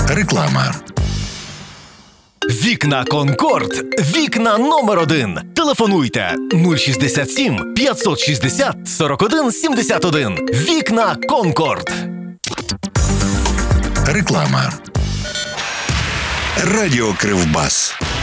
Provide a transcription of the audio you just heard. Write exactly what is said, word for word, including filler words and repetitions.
Реклама. Вікна Конкорд. Вікна номер один. Телефонуйте нуль шістдесят сім п'ятсот шістдесят сорок один сімдесят один. Вікна Конкорд. Реклама. Радіо Кривбас.